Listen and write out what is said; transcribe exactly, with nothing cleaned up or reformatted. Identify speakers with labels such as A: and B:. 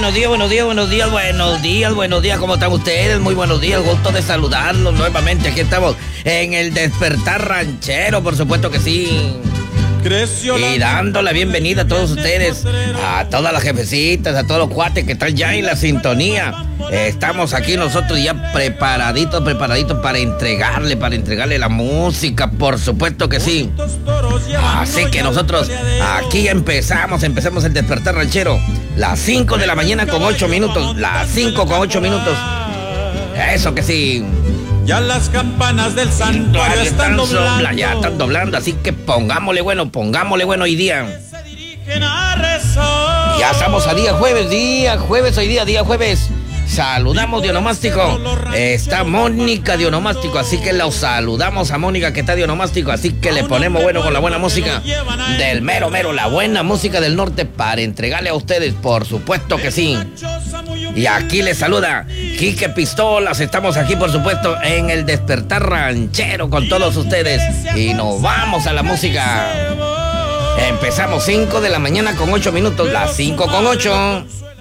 A: buenos días, buenos días, buenos días, buenos días, buenos días. ¿Cómo están ustedes? Muy buenos días, gusto de saludarlos nuevamente. Aquí estamos en el Despertar Ranchero, por supuesto que sí. Y dando la bienvenida a todos ustedes, a todas las jefecitas, a todos los cuates que están ya en la sintonía. Estamos aquí nosotros ya preparaditos, preparaditos para entregarle, para entregarle la música, por supuesto que sí. Así que nosotros aquí empezamos, empezamos el Despertar Ranchero. Las cinco de la mañana con ocho minutos, las cinco con ocho minutos. Eso que sí.
B: Ya las campanas del santuario están doblando.
A: Ya están doblando, así que pongámosle bueno, pongámosle bueno hoy día. Ya estamos a día jueves, día jueves, hoy día, día jueves. Saludamos de Onomástico. Está Mónica de Onomástico, así que los saludamos a Mónica que está de Onomástico, así que le ponemos bueno con la buena música del mero mero, la buena música del norte para entregarle a ustedes, por supuesto que sí. Y aquí les saluda Quique Pistolas. Estamos aquí, por supuesto, en el Despertar Ranchero con todos ustedes. Y nos vamos a la música. Empezamos cinco de la mañana con ocho minutos. Las cinco con ocho.